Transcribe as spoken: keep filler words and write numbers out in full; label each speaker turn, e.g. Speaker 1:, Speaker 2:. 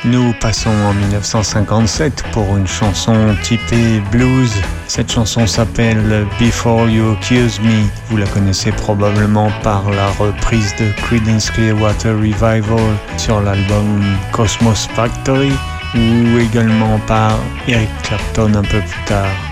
Speaker 1: Nous passons en dix-neuf cent cinquante-sept pour une chanson typée blues. Cette chanson s'appelle Before You Accuse Me. Vous la connaissez probablement par la reprise de Creedence Clearwater Revival sur l'album Cosmos Factory ou également par Eric Clapton un peu plus tard.